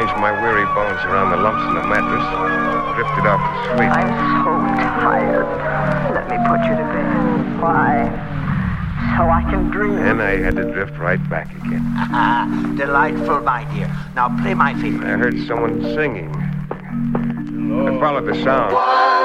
arranged my weary bones around the lumps in the mattress, drifted off to sleep. I'm so tired. Let me put you to bed. Why? So I can dream. Then I had to drift right back again. Delightful, my dear. Now play my favorite. I heard someone singing. I followed the sound.